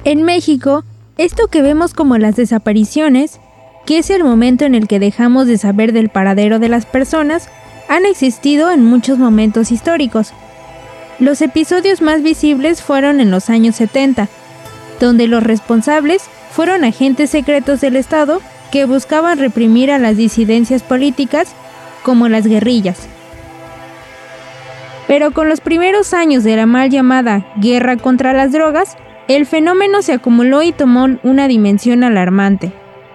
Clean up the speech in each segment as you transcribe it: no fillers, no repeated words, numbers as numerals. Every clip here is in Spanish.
En México, esto que vemos como las desapariciones, que es el momento en el que dejamos de saber del paradero de las personas, han existido en muchos momentos históricos. Los episodios más visibles fueron en los años 70, donde los responsables fueron agentes secretos del Estado que buscaban reprimir a las disidencias políticas, como las guerrillas. Pero con los primeros años de la mal llamada guerra contra las drogas, el fenómeno se acumuló y tomó una dimensión alarmante.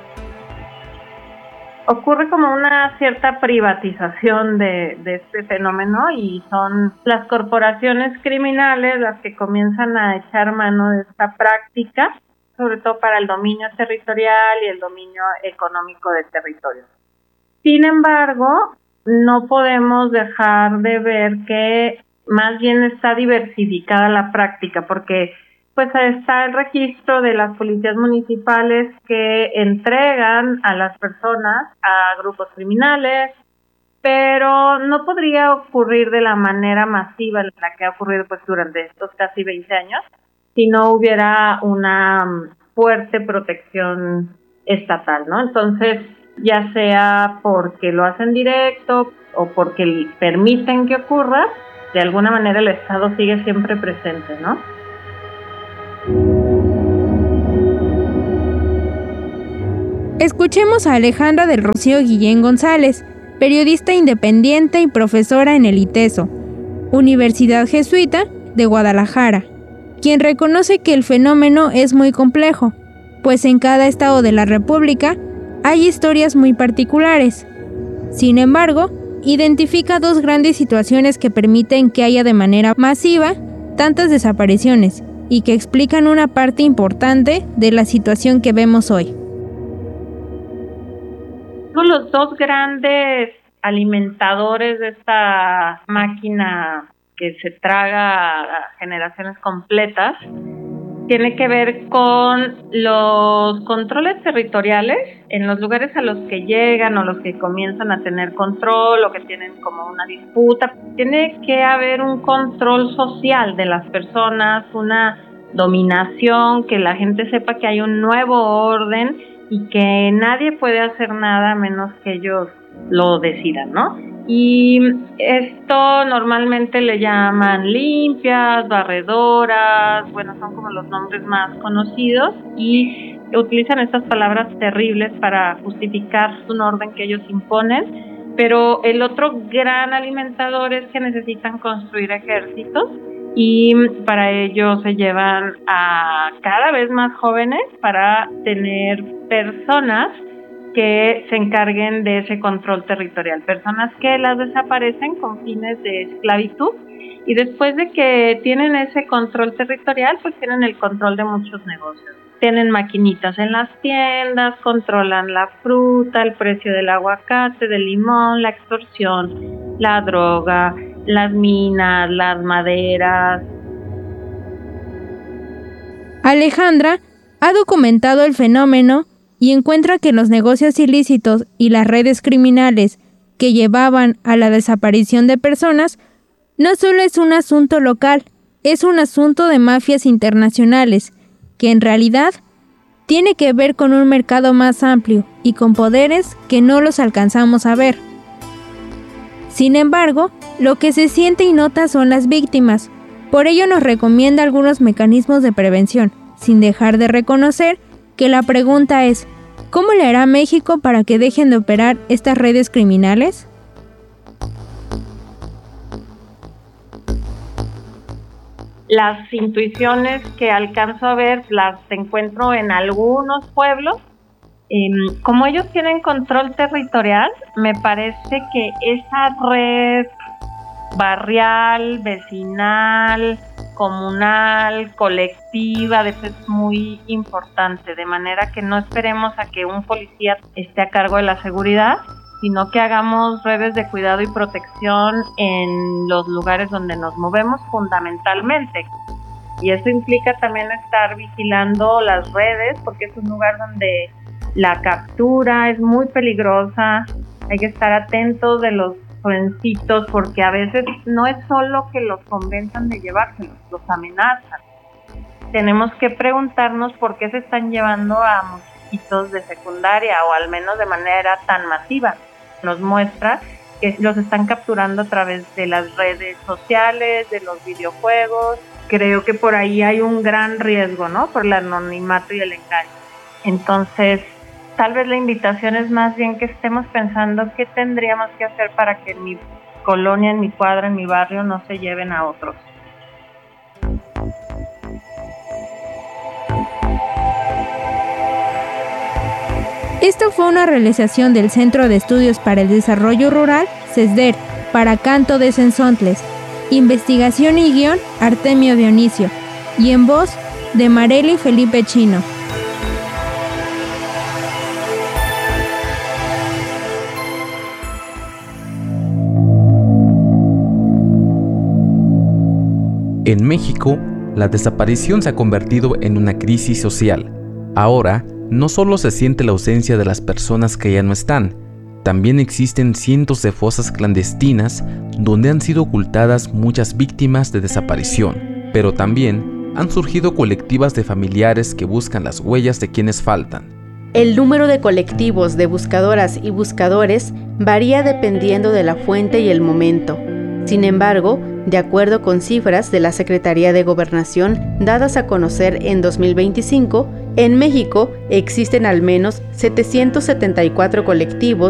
Ocurre como una cierta privatización de este fenómeno y son las corporaciones criminales las que comienzan a echar mano de esta práctica, sobre todo para el dominio territorial y el dominio económico del territorio. Sin embargo, no podemos dejar de ver que más bien está diversificada la práctica, porque pues está el registro de las policías municipales que entregan a las personas a grupos criminales, pero no podría ocurrir de la manera masiva en la que ha ocurrido pues durante estos casi 20 años si no hubiera una fuerte protección estatal, ¿no? Entonces, ya sea porque lo hacen directo o porque permiten que ocurra, de alguna manera el Estado sigue siempre presente, ¿no? Escuchemos a Alejandra del Rocío Guillén González, periodista independiente y profesora en el ITESO, Universidad Jesuita de Guadalajara, quien reconoce que el fenómeno es muy complejo, pues en cada estado de la República hay historias muy particulares. Sin embargo, identifica dos grandes situaciones que permiten que haya de manera masiva tantas desapariciones y que explican una parte importante de la situación que vemos hoy. Los dos grandes alimentadores de esta máquina que se traga a generaciones completas tiene que ver con los controles territoriales en los lugares a los que llegan o los que comienzan a tener control o que tienen como una disputa. Tiene que haber un control social de las personas, una dominación, que la gente sepa que hay un nuevo orden y que nadie puede hacer nada a menos que ellos lo decidan, ¿no? Y esto normalmente le llaman limpias, barredoras, bueno, son como los nombres más conocidos y utilizan estas palabras terribles para justificar un orden que ellos imponen, pero el otro gran alimentador es que necesitan construir ejércitos y para ello se llevan a cada vez más jóvenes para tener personas que se encarguen de ese control territorial, personas que las desaparecen con fines de esclavitud y después de que tienen ese control territorial, pues tienen el control de muchos negocios. Tienen maquinitas en las tiendas, controlan la fruta, el precio del aguacate, del limón, la extorsión, la droga, las minas, las maderas. Alejandra ha documentado el fenómeno y encuentra que los negocios ilícitos y las redes criminales que llevaban a la desaparición de personas no solo es un asunto local, es un asunto de mafias internacionales, que en realidad tiene que ver con un mercado más amplio y con poderes que no los alcanzamos a ver. Sin embargo, lo que se siente y nota son las víctimas, por ello nos recomienda algunos mecanismos de prevención, sin dejar de reconocer que la pregunta es, ¿cómo le hará México para que dejen de operar estas redes criminales? Las intuiciones que alcanzo a ver las encuentro en algunos pueblos. Como ellos tienen control territorial, me parece que esa red barrial, vecinal, comunal, colectiva, es muy importante, de manera que no esperemos a que un policía esté a cargo de la seguridad, sino que hagamos redes de cuidado y protección en los lugares donde nos movemos fundamentalmente. Y eso implica también estar vigilando las redes, porque es un lugar donde la captura es muy peligrosa, hay que estar atentos de los jovencitos, porque a veces no es solo que los convenzan de llevárselos, los amenazan. tenemos que preguntarnos por qué se están llevando a muchachitos de secundaria, o al menos de manera tan masiva. Nos muestra que los están capturando a través de las redes sociales, de los videojuegos. Creo que por ahí hay un gran riesgo, ¿no? Por el anonimato y el engaño. Entonces, tal vez la invitación es más bien que estemos pensando qué tendríamos que hacer para que en mi colonia, en mi cuadra, en mi barrio no se lleven a otros. Esto fue una realización del Centro de Estudios para el Desarrollo Rural, CESDER, para Canto de Cenzontles. Investigación y guión, Artemio Dionisio. Y en voz, de Marely Felipe Chino. En México, la desaparición se ha convertido en una crisis social. Ahora, no solo se siente la ausencia de las personas que ya no están, también existen cientos de fosas clandestinas donde han sido ocultadas muchas víctimas de desaparición, pero también han surgido colectivas de familiares que buscan las huellas de quienes faltan. El número de colectivos de buscadoras y buscadores varía dependiendo de la fuente y el momento. Sin embargo, de acuerdo con cifras de la Secretaría de Gobernación dadas a conocer en 2025, en México existen al menos 774 colectivos